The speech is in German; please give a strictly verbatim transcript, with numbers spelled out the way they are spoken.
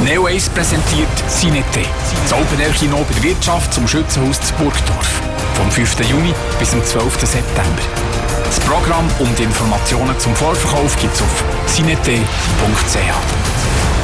Neo Ace präsentiert Cinete, das Open-Air-Kino bei der Wirtschaft zum Schützenhaus zu Burgdorf. Vom fünften Juni bis zum zwölften September. Das Programm und Informationen zum Vorverkauf gibt es auf cinete punkt c h.